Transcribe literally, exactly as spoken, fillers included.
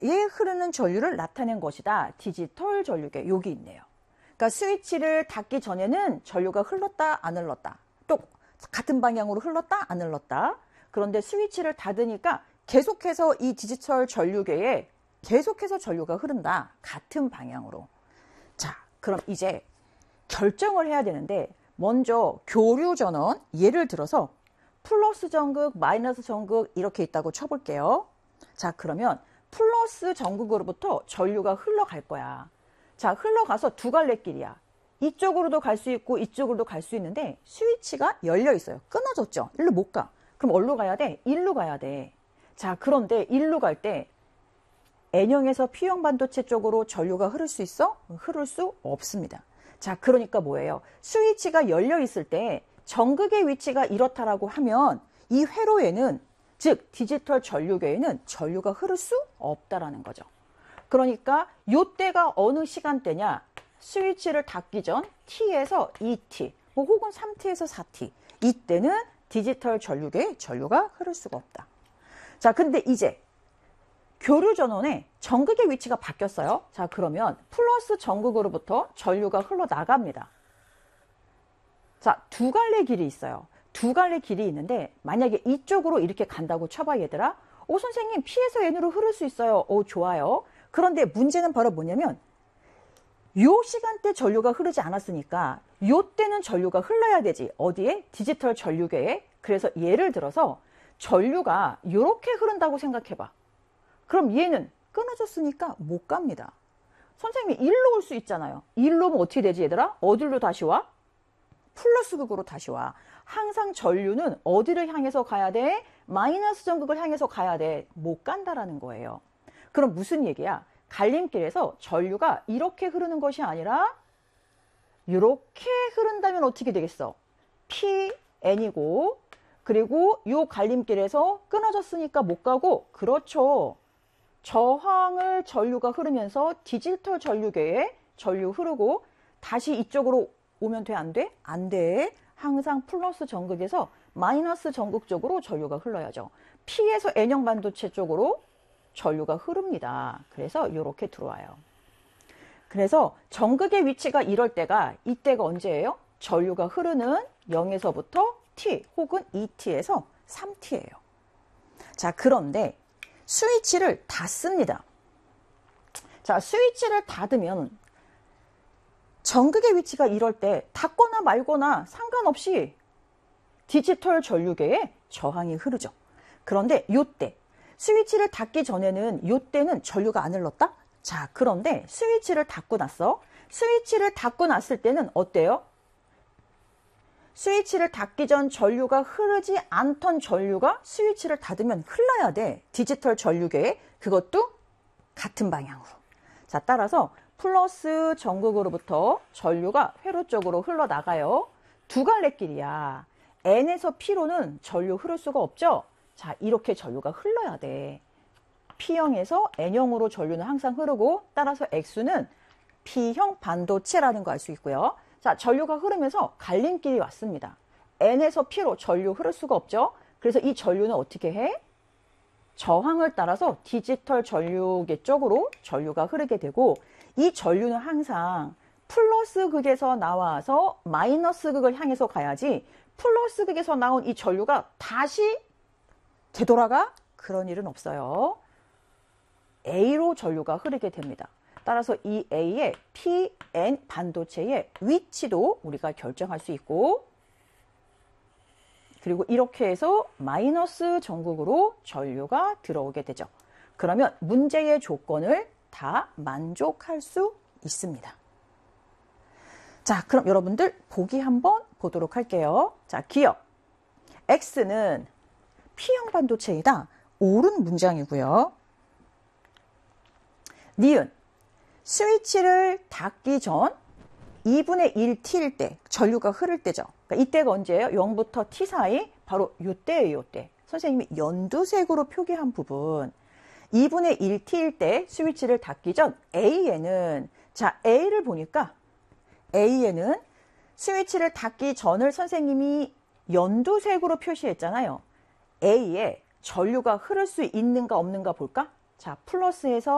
에 흐르는 전류를 나타낸 것이다. 디지털 전류계. 여기 있네요. 그러니까 스위치를 닫기 전에는 전류가 흘렀다 안 흘렀다. 또 같은 방향으로 흘렀다 안 흘렀다. 그런데 스위치를 닫으니까 계속해서 이 디지털 전류계에 계속해서 전류가 흐른다. 같은 방향으로. 자, 그럼 이제 결정을 해야 되는데 먼저 교류 전원, 예를 들어서 플러스 전극, 마이너스 전극 이렇게 있다고 쳐볼게요. 자, 그러면 플러스 전극으로부터 전류가 흘러갈 거야. 자, 흘러가서 두 갈래 길이야. 이쪽으로도 갈 수 있고 이쪽으로도 갈 수 있는데 스위치가 열려 있어요. 끊어졌죠. 일로 못 가. 그럼 어디로 가야 돼? 일로 가야 돼. 자, 그런데 일로 갈 때 N형에서 P형 반도체 쪽으로 전류가 흐를 수 있어? 흐를 수 없습니다. 자, 그러니까 뭐예요? 스위치가 열려 있을 때 전극의 위치가 이렇다라고 하면 이 회로에는, 즉 디지털 전류계에는 전류가 흐를 수 없다라는 거죠. 그러니까 이때가 어느 시간대냐? 스위치를 닫기 전 T에서 이 티, 뭐 혹은 삼 티에서 사 티. 이때는 디지털 전류계에 전류가 흐를 수가 없다. 자, 근데 이제 교류 전원에 전극의 위치가 바뀌었어요. 자, 그러면 플러스 전극으로부터 전류가 흘러나갑니다. 자, 두 갈래 길이 있어요. 두 갈래 길이 있는데 만약에 이쪽으로 이렇게 간다고 쳐봐, 얘들아. 오, 선생님, P에서 N으로 흐를 수 있어요. 오, 좋아요. 그런데 문제는 바로 뭐냐면 요 시간대 전류가 흐르지 않았으니까 요 때는 전류가 흘러야 되지. 어디에? 디지털 전류계에. 그래서 예를 들어서 전류가 이렇게 흐른다고 생각해봐. 그럼 얘는 끊어졌으니까 못 갑니다. 선생님이 일로 올 수 있잖아요. 일로 오면 어떻게 되지, 얘들아? 어디로 다시 와? 플러스 극으로 다시 와. 항상 전류는 어디를 향해서 가야 돼? 마이너스 전극을 향해서 가야 돼. 못 간다라는 거예요. 그럼 무슨 얘기야? 갈림길에서 전류가 이렇게 흐르는 것이 아니라 이렇게 흐른다면 어떻게 되겠어? 피 엔이고, 그리고 이 갈림길에서 끊어졌으니까 못 가고, 그렇죠. 저항을 전류가 흐르면서 디지털 전류계에 전류 흐르고 다시 이쪽으로 오면 돼, 안 돼? 안 돼. 항상 플러스 전극에서 마이너스 전극 쪽으로 전류가 흘러야죠. P에서 N형 반도체 쪽으로 전류가 흐릅니다. 그래서 이렇게 들어와요. 그래서 전극의 위치가 이럴 때가, 이때가 언제예요? 전류가 흐르는 영에서부터 T 혹은 이 티에서 삼 티예요. 자, 그런데 스위치를 닫습니다. 자, 스위치를 닫으면 전극의 위치가 이럴 때 닫거나 말거나 상관없이 디지털 전류계에 저항이 흐르죠. 그런데 이때 스위치를 닫기 전에는 이때는 전류가 안 흘렀다? 자, 그런데 스위치를 닫고 났어. 스위치를 닫고 났을 때는 어때요? 스위치를 닫기 전 전류가 흐르지 않던 전류가 스위치를 닫으면 흘러야 돼. 디지털 전류계에. 그것도 같은 방향으로. 자, 따라서 플러스 전극으로부터 전류가 회로 쪽으로 흘러나가요. 두 갈래 길이야. N에서 P로는 전류 흐를 수가 없죠. 자, 이렇게 전류가 흘러야 돼. P형에서 N형으로 전류는 항상 흐르고, 따라서 X는 P형 반도체라는 거 알 수 있고요. 자, 전류가 흐르면서 갈림길이 왔습니다. N에서 P로 전류 흐를 수가 없죠. 그래서 이 전류는 어떻게 해? 저항을 따라서 디지털 전류계 쪽으로 전류가 흐르게 되고, 이 전류는 항상 플러스 극에서 나와서 마이너스 극을 향해서 가야지, 플러스 극에서 나온 이 전류가 다시 되돌아가? 그런 일은 없어요. A로 전류가 흐르게 됩니다. 따라서 이 A의 피 엔 반도체의 위치도 우리가 결정할 수 있고, 그리고 이렇게 해서 마이너스 전극으로 전류가 들어오게 되죠. 그러면 문제의 조건을 다 만족할 수 있습니다. 자, 그럼 여러분들 보기 한번 보도록 할게요. 자, 기억. X는 P형 반도체이다. 옳은 문장이고요. 니은. 스위치를 닫기 전 이분의 일 티일 때, 전류가 흐를 때죠. 그러니까 이때가 언제예요? 영부터 T 사이, 바로 이때예요, 이때. 선생님이 연두색으로 표기한 부분. 이분의 일 티일 때 스위치를 닫기 전 A에는, 자, A를 보니까 A에는 스위치를 닫기 전을 선생님이 연두색으로 표시했잖아요. A에 전류가 흐를 수 있는가 없는가 볼까? 자, 플러스에서